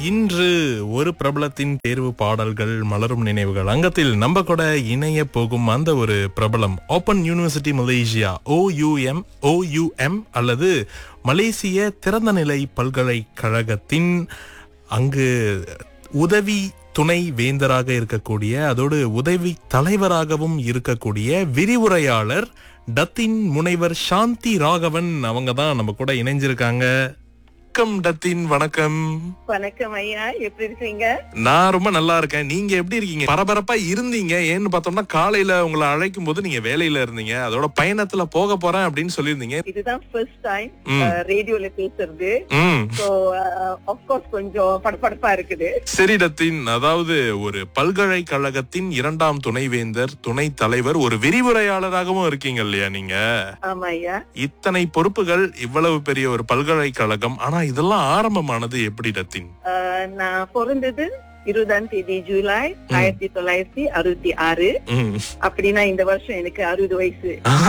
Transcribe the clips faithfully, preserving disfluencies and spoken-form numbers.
இன்று ஒரு பிரபலத்தின் தேர்வு பாடல்கள் மலரும் நினைவுகள் அங்கத்தில் நம்ம கூட இணைய போகும் அந்த ஒரு பிரபலம் ஓபன் யூனிவர்சிட்டி மலேசியா ஓயூஎம் ஓயூஎம் அல்லது மலேசிய திறந்தநிலை பல்கலைக்கழகத்தின் அங்கு உதவி துணை வேந்தராக இருக்கக்கூடிய அதோடு உதவி தலைவராகவும் இருக்கக்கூடிய விரிவுரையாளர் டத்தின் முனைவர் சாந்தி ராகவன் அவங்க தான் நம்ம கூட இணைஞ்சிருக்காங்க. வணக்கம் டத்தின். வணக்கம். வணக்கம் ஐயா, எப்படி இருக்கீங்க? நான் ரொம்ப நல்லா இருக்கேன். நீங்க எப்படி இருக்கீங்க? பரபரப்பா இருந்தீங்க. ஏன்னு பார்த்தோம்னா காலையில உங்களை அழைக்கும் போது நீங்க வேலையில இருந்தீங்க, அதோட பயணத்துல போக போறேன் அப்படின்னு சொல்லியிருந்தீங்க. இதுதான் ஃபர்ஸ்ட் டைம் ரேடியோல பேசுறது. சோ ஆஃப் கோர்ஸ் கொஞ்சம் படபடப்பா இருக்குது. சரி டத்தின், அதாவது ஒரு பல்கலைக்கழகத்தின் இரண்டாம் துணைவேந்தர், துணை தலைவர், ஒரு விரிவுரையாளராகவும் இருக்கீங்க இல்லையா நீங்க? ஆமா ஐயா. இத்தனை பொறுப்புகள், இவ்வளவு பெரிய ஒரு பல்கலைக்கழகம், ஆனா இதெல்லாம் ஆரம்பமானது எப்படி டத்தின்? நான் பிறந்தது இருபதாம் தேதி ஜூலை ஆயிரத்தி தொள்ளாயிரத்தி அறுபத்தி ஆறு. அப்படின்னா இந்த வருஷம் எனக்கு அறுபது வயசு.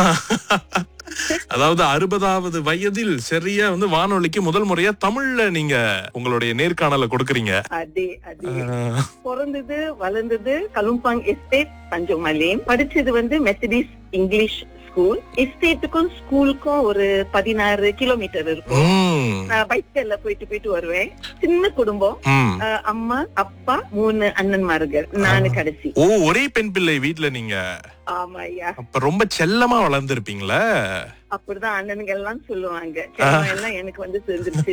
அதாவது அறுபதாவது வயதில் சரியா வந்து வானொலிக்கு முதல் முறையா தமிழ்ல நீங்க உங்களுடைய நேர்காணல கொடுக்கறீங்க. அதே அதே பிறந்தது வளர்ந்தது கலும்பாங் எஸ்டேட் தஞ்சோங் மலேம். படிச்சது வந்து மெத்தடிஸ்ட் இங்கிலீஷ் ஸ்கூல். எஸ்டேட்டுக்கும் ஸ்கூலுக்கும் ஒரு பதினாறு கிலோமீட்டர் இருக்கும். நான் பைக்கல்ல போயிட்டு போயிட்டு வருவேன். சின்ன குடும்பம், அம்மா அப்பா மூணு அண்ணன்மார்கள், நானு கடைசி. ஓ, ஒரே பெண் பிள்ளை வீட்டுல நீங்க? ஆமா ஐயா. அப்ப ரொம்ப செல்லமா வளர்ந்திருப்பீங்களா? அப்படிதான் அண்ணனுங்க எல்லாம் சொல்லுவாங்க. எல்லாம் எனக்கு வந்து தெரிஞ்சிருச்சு.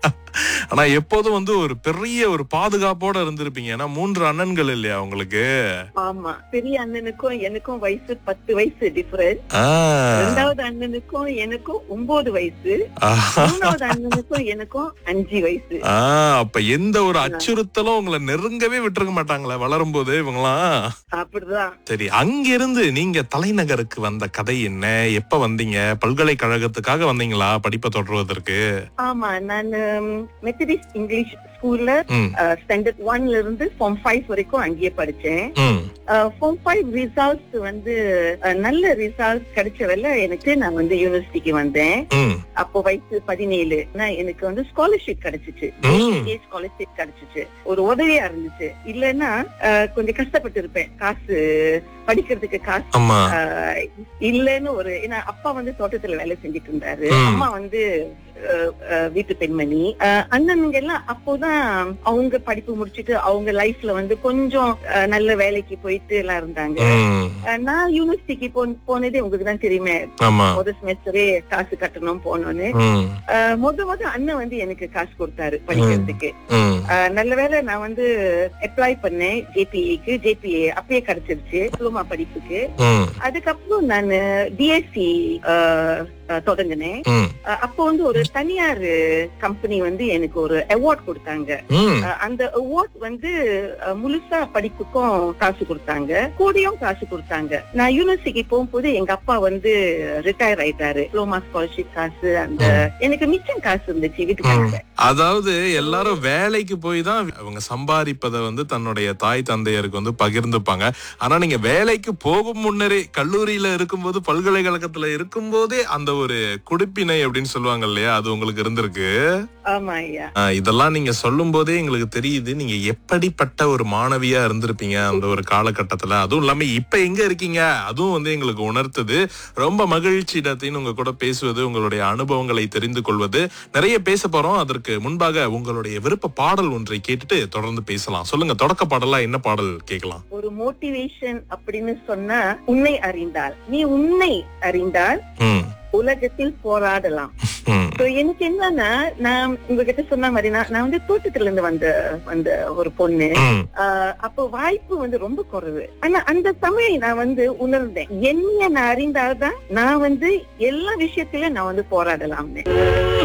ஆனா எப்போதும் வந்து ஒரு பெரிய ஒரு பாதுகாப்போட இருந்திருப்பீங்க. ஏன்னா மூன்று அண்ணன்கள் இல்லையா உங்களுக்கு? ஆமா, பெரிய அண்ணனுக்கும் எனக்கும் வயசு பத்து வயசு டிஃபரன்ஸ். ரெண்டாவது அண்ணனுக்கும் எனக்கும் ஒன்பது வயசு. மூணாவது அண்ணனுக்கும் எனக்கும் அஞ்சு வயசு. அப்ப எந்த ஒரு அச்சுறுத்தலும் உங்களை நெருங்கவே விட்டுருக்க மாட்டாங்களா வளரும் போது இவங்களாம்? அப்படிதான். சரி, அங்கிருந்து நீங்க தலைநகருக்கு வந்த கதை என்ன? எப்ப வந்தீங்க? பல்கலைக்கழகத்துக்காக வந்தீங்களா படிப்பை தொடர்வதற்கு? ஆமா, நான் மெத்தடிஸ்ட் இங்கிலீஷ் ஸ்கூல்ல ஸ்டாண்டர்ட் ஒன்ல இருந்து ஃபார்ம் ஃபைவ் வரைக்கும் அங்கேயே படிச்சேன். ஃபார்ம் ஃபைவ் ரிசல்ட்ஸ் வந்து நல்ல ரிசல்ட் கிடைச்சவல்ல எனக்கு நான் வந்து யூனிவர்சிட்டிக்கு வந்தேன். அப்போ வயசு பதினேழு. எனக்கு வந்து ஸ்காலர்ஷிப் கிடைச்சிச்சு. ஸ்காலர்ஷிப் கிடைச்சிச்சு. ஒரு உதவியா இருந்துச்சு. இல்லன்னா கொஞ்சம் கஷ்டப்பட்டு இருப்பேன். காசு படிக்கிறதுக்கு காசு இல்லன்னு ஒரு, ஏன்னா அப்பா வந்து தோட்டத்துல வேலை செஞ்சுட்டு இருந்தாரு, அம்மா வந்து வீட்டு பெண்மணி. அண்ணனுங்க எல்லாம் அப்போதான் அவங்க படிப்பு முடிச்சுட்டு அவங்க லைஃப்ல வந்து கொஞ்சம் நல்ல வேலைக்கு போயிட்டு எல்லாம் இருந்தாங்க. நான் யூனிவர்சிட்டிக்கு போனதே உங்களுக்கு தான் தெரியுமே, முதல் செமஸ்டரே காசு கட்டணும் போனோன்னு. முத முத அண்ணன் வந்து எனக்கு காசு கொடுத்தாரு படிக்கிறதுக்கு. நல்ல வேலை நான் வந்து அப்ளை பண்ணேன் ஜேபிஏக்கு. ஜேபிஏ அப்பயே கிடைச்சிருச்சு டிப்ளமா படிப்புக்கு. அதுக்கப்புறம் நான் பிஎஸ்சி தொடங்கினேன். அப்போ வந்து ஒரு தனியார் கம்பெனி வந்து எனக்கு ஒரு அவார்ட் கொடுத்தாங்க. அந்த அவார்ட் வந்து முழுசா படிப்புக்கும் காசு கொடுத்தாங்க, கூடயும் காசு கொடுத்தாங்க. நான் யூனிவர்சிட்டிக்கு போகும்போது எங்க அப்பா வந்து ரிட்டையர் ஆயிட்டாரு. டிப்ளமா ஸ்காலர்ஷிப் காசு, அந்த எனக்கு மிச்சம் காசு இருந்துச்சு வீட்டுக்கு. அதாவது எல்லாரும் வேலைக்கு போய் தான் அவங்க சம்பாதிப்பதை வந்து தன்னுடைய தாய் தந்தையருக்கு வந்து பகிர்ந்துப்பாங்க. ஆனா நீங்க வேலைக்கு போகும் முன்னரே கல்லூரியில இருக்கும்போது, பல்கலைக்கழகத்துல இருக்கும் போதே அந்த ஒரு குடிப்பினை அப்படின்னு சொல்லுவாங்க இல்லையா, அது உங்களுக்கு இருந்திருக்கு. ஆமா ஐயா. இதெல்லாம் நீங்க சொல்லும் போதே எங்களுக்கு தெரியுது நீங்க எப்படிப்பட்ட ஒரு மாணவியா இருந்திருப்பீங்க அந்த ஒரு காலகட்டத்துல. அதுவும் இல்லாம இப்ப எங்க இருக்கீங்க அதுவும் வந்து எங்களுக்கு உணர்த்துது. ரொம்ப மகிழ்ச்சி டத்தின் உங்க கூட பேசுவது, உங்களுடைய அனுபவங்களை தெரிந்து கொள்வது. நிறைய பேச போறோம். அதற்கு முன்பாக உங்களுடைய விருப்ப பாடல் ஒன்றை கேட்டுட்டு தொடர்ந்து பேசலாம். சொல்லுங்க, தொடக்க பாடலா என்ன பாடல் கேட்கலாம்? ஒரு மோட்டிவேஷன் அப்படின்னு சொன்னா, உன்னை அறிந்தால், நீ உன்னை அறிந்தால் உலகத்தில் போராடலாம். எனக்கு என்னன்னா, நான் உங்ககிட்ட சொன்ன மாதிரி நான் வந்து தோட்டத்துல இருந்து வந்த வந்த ஒரு பொண்ணு. அப்போ வாய்ப்பு வந்து ரொம்ப குறைவு. ஆனா அந்த சமயம் நான் வந்து உணர்ந்தேன், என்ன நான் அறிந்தால்தான் நான் வந்து எல்லா விஷயத்திலும் நான் வந்து போராடலாம்னு.